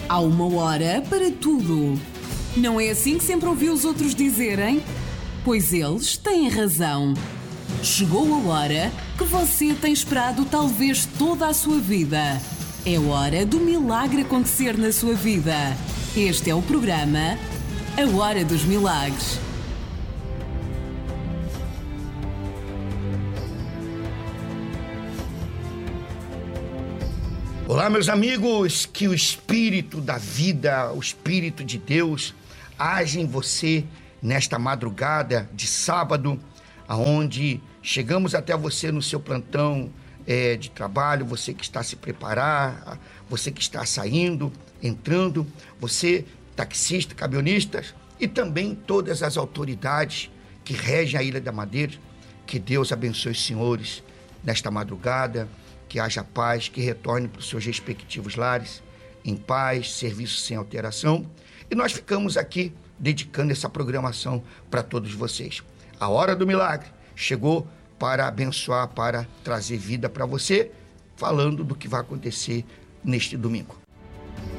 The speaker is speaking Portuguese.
Há uma hora para tudo. Não é assim que sempre ouvi os outros dizerem? Pois eles têm razão. Chegou a hora que você tem esperado talvez toda a sua vida. É hora do milagre acontecer na sua vida. Este é o programa A Hora dos Milagres. Olá, meus amigos, que o Espírito da vida, o Espírito de Deus, age em você nesta madrugada de sábado, aonde chegamos até você no seu plantão de trabalho, você que está se preparar, você que está saindo, entrando, você taxista, camionista e também todas as autoridades que regem a Ilha da Madeira. Que Deus abençoe os senhores nesta madrugada, que haja paz, que retorne para os seus respectivos lares, em paz, serviço sem alteração. E nós ficamos aqui dedicando essa programação para todos vocês. A hora do milagre chegou para abençoar, para trazer vida para você, falando do que vai acontecer neste domingo.